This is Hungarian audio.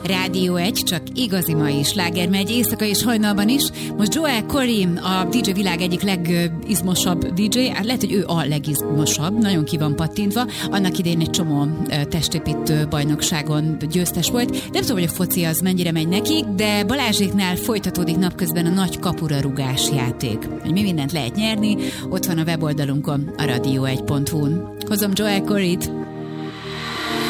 Rádió 1, csak igazi mai sláger megy éjszaka és hajnalban is. Most Joel Corry, a DJ világ egyik legizmosabb DJ, hát lehet, hogy ő a legizmosabb, nagyon ki van pattintva. Annak idején egy csomó testépítő bajnokságon győztes volt. Nem tudom, hogy a foci az mennyire megy neki, de Balázséknál folytatódik napközben a nagy kapurarugás játék. Hogy mi mindent lehet nyerni, ott van a weboldalunkon, a radio1.hu-n. Hozom Joel Corryt.